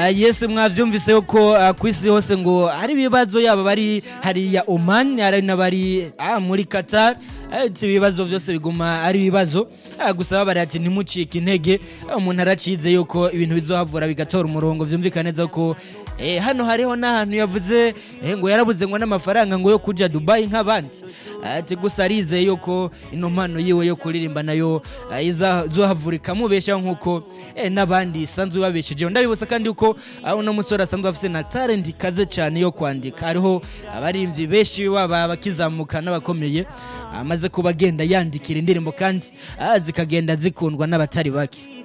yes mwavyumvise yuko kwisi hose ngo hari ibibazo yaba bari hariya Oman hari nabari muri Qatar ibibazo byose biguma ari ibibazo gusa bari ati ntimucike intege umuntu aracize yuko ibintu bizohavura bigatora umurongo vyumvikana neza ko hano hariho n'ahantu yavuze ngo yarabuze ngo n'amafaranga ngo yo kuja Dubai nk'abandi ati gusa arize yuko ino mpano yiwe yo kuririmba nayo izazohavurika mubesha nkuko n'abandi sanzwe babesheje ndabibutsa kandi uko uno musore asanzwe afise na talent kaze cyane yo kwandika hariho abarimvyi beshi baba bakizamuka n'abakomeye amaze kuba agenda yandikira indirimbo kandi zikagenda zikundwa n'abatari bake